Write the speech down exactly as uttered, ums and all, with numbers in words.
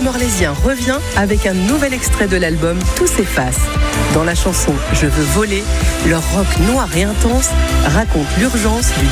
Morlésien revient avec un nouvel extrait de l'album Tout s'efface. Dans la chanson Je veux voler, leur rock noir et intense raconte l'urgence du